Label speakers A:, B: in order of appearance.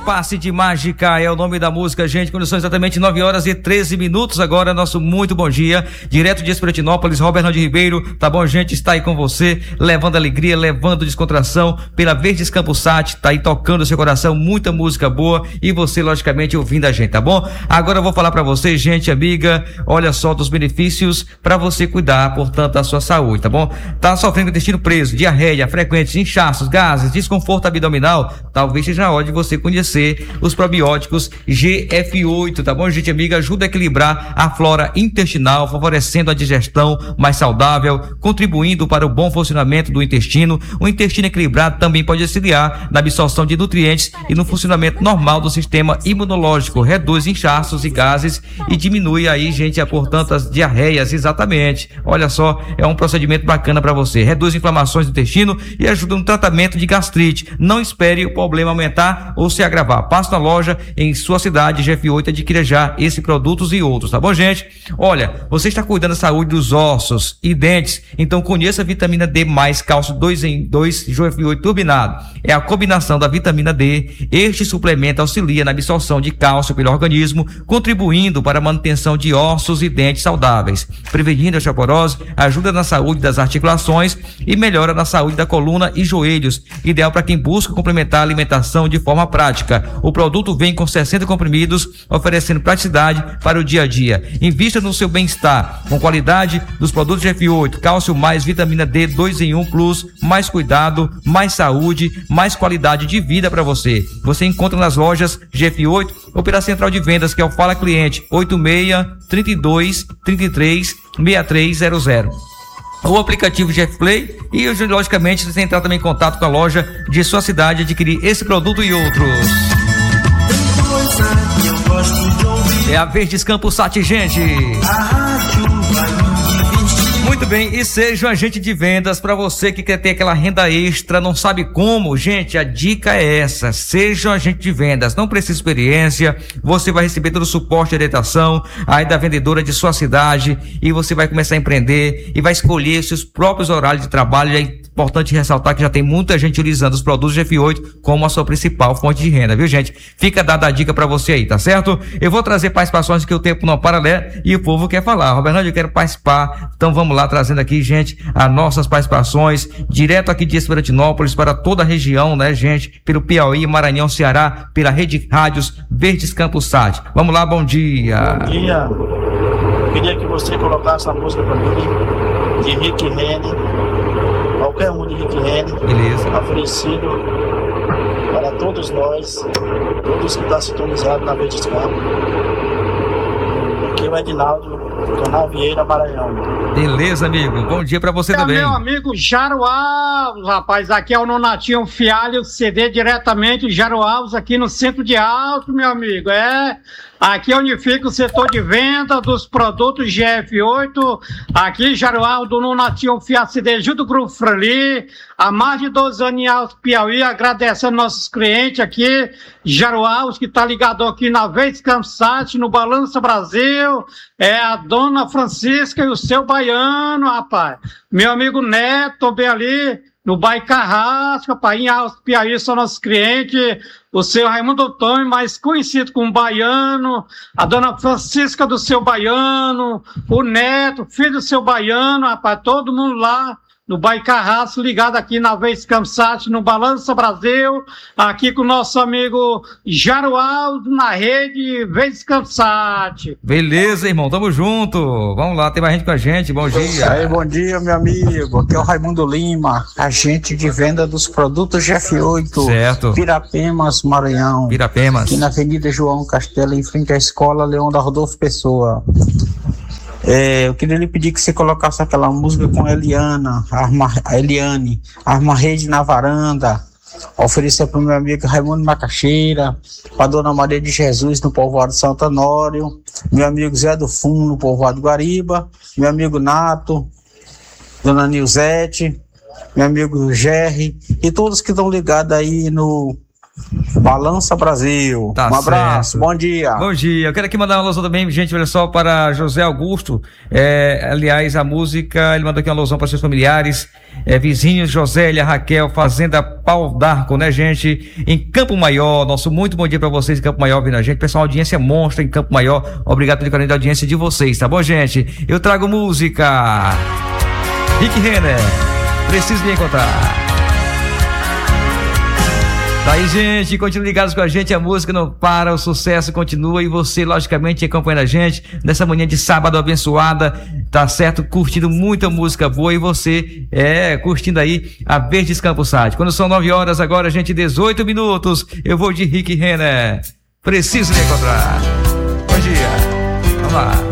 A: Passe de Mágica é o nome da música, gente. Quando são exatamente 9h13 agora, nosso muito bom dia. Direto de Espiritinópolis, Roberto de Ribeiro, tá bom, gente? Está aí com você, levando alegria, levando descontração pela Verdes Campus Sat, tá aí tocando o seu coração, muita música boa e você, logicamente, ouvindo a gente, tá bom? Agora eu vou falar pra você, gente, amiga, olha só dos benefícios pra você cuidar, portanto, da sua saúde, tá bom? Tá sofrendo intestino preso, diarreia, frequentes inchaços, gases, desconforto abdominal, talvez seja a hora de você conhecer os probióticos GF8, tá bom, gente amiga? Ajuda a equilibrar a flora intestinal, favorecendo a digestão mais saudável, contribuindo para o bom funcionamento do intestino. O intestino equilibrado também pode auxiliar na absorção de nutrientes e no funcionamento normal do sistema imunológico, reduz inchaços e gases e diminui aí, gente, portanto, as diarreias, exatamente. Olha só, é um procedimento bacana para você. Reduz inflamações do intestino e ajuda no tratamento de gastrite. Não espere o problema aumentar ou se agravar. Passe na loja em sua cidade, GF8, adquira já esses produtos e outros, tá bom, gente? Olha, você está cuidando da saúde dos ossos e dentes, então conheça a vitamina D mais cálcio 2 em 2 GF8 turbinado. É a combinação da vitamina D. Este suplemento auxilia na absorção de cálcio pelo organismo, contribuindo para a manutenção de ossos e dentes saudáveis, prevenindo a osteoporose, ajuda na saúde das articulações e melhora na saúde da coluna e joelhos, ideal para quem busca complementar a alimentação de forma prática. O produto vem com 60 comprimidos, oferecendo praticidade para o dia a dia. Invista no seu bem-estar, com qualidade dos produtos GF8, cálcio mais vitamina D 2 em 1 plus, mais cuidado, mais saúde, mais qualidade de vida para você. Você encontra nas lojas GF8 ou pela central de vendas, que é o Fala Cliente 86 32 33 6300. O aplicativo GF Play e, logicamente, você entrar também em contato com a loja de sua cidade, adquirir esse produto e outros. É a Verdes Campus Sat, gente. Muito bem, e seja um agente de vendas para você que quer ter aquela renda extra, não sabe como, gente, a dica é essa: seja um agente de vendas, não precisa experiência, você vai receber todo o suporte e orientação aí da vendedora de sua cidade e você vai começar a empreender e vai escolher seus próprios horários de trabalho. É importante ressaltar que já tem muita gente utilizando os produtos GF8 como a sua principal fonte de renda, viu, gente? Fica dada a dica para você aí, tá certo? Eu vou trazer participações que o tempo não para, né? E o povo quer falar. Roberto, eu quero participar, então vamos lá, trazendo aqui, gente, as nossas participações, direto aqui de Espiritinópolis para toda a região, né, gente, pelo Piauí, Maranhão, Ceará, pela rede rádios Verdes Campus Sat. Vamos lá, bom dia.
B: Bom dia. Eu queria que você colocasse a música para mim, de Rick Renner, qualquer um de Rick Renner,
A: beleza,
B: oferecido para todos nós, todos que estão sintonizados na Verdes Campus. Aqui é o Edinaldo, Canal Vieira, Maranhão.
A: Beleza, amigo. Bom dia pra você também.
C: Meu amigo Jaro Alves, rapaz, aqui é o Nonatinho Fialho, CD diretamente de Jaro Alves, aqui no Centro de Alto, meu amigo. Aqui é onde fica o setor de venda dos produtos GF8, aqui Jaro Alves, do Nonatinho Fialho, CD junto com o Grupo Frali, há mais de 12 anos em Alto Piauí, agradecendo nossos clientes aqui, Jaro Alves, que tá ligado aqui na Verdes Campus Sat, no Balança Brasil, a dona Francisca e o seu baiano, rapaz. Meu amigo Neto, bem ali, no bairro Carrasco, rapaz, em Alto Piauí, são nossos clientes, o seu Raimundo Antônio, mais conhecido como baiano, a dona Francisca do seu baiano, o Neto, filho do seu baiano, rapaz, todo mundo lá, no bairro Carrasco, ligado aqui na Verdes Campus Sat, no Balança Brasil, aqui com o nosso amigo Jaro Alves, na rede Verdes Campus Sat.
A: Beleza, irmão, tamo junto. Vamos lá, tem mais gente com a gente, bom dia.
D: Aí, bom dia, meu amigo, aqui é o Raimundo Lima, agente de venda dos produtos GF8.
A: Certo.
D: Pirapemas, Maranhão.
A: Pirapemas.
D: Aqui na Avenida João Castelo, em frente à Escola Leão da Rodolfo Pessoa. Eu queria lhe pedir que você colocasse aquela música com a Eliane, Arma Rede na Varanda, oferecer para o meu amigo Raimundo Macaxeira, para a dona Maria de Jesus no povoado Santo Honório, meu amigo Zé do Fundo no povoado Guariba, meu amigo Nato, dona Nilzete, meu amigo Gerry e todos que estão ligados aí no Balança Brasil.
A: Tá
D: Um abraço,
A: certo.
D: bom dia.
A: Bom dia, eu quero aqui mandar uma alusão também, gente, olha só, para José Augusto, aliás, a música, ele mandou aqui uma alusão para seus familiares, vizinhos, Josélia, Raquel, Fazenda Pau d'Arco, né, gente, em Campo Maior. Nosso muito bom dia para vocês em Campo Maior, vindo a gente, pessoal, audiência monstra em Campo Maior, obrigado pelo carinho da audiência de vocês, tá bom, gente? Eu trago música, Rick Renner, preciso me encontrar. Tá aí, gente, continue ligados com a gente, a música não para, o sucesso continua e você, logicamente, acompanhando a gente nessa manhã de sábado abençoada, tá certo? Curtindo muita música boa e você curtindo aí a Verdes Campos Sade. Quando são 9 horas agora, gente, 18 minutos, eu vou de Rick Renner, preciso me encontrar. Bom dia, vamos lá.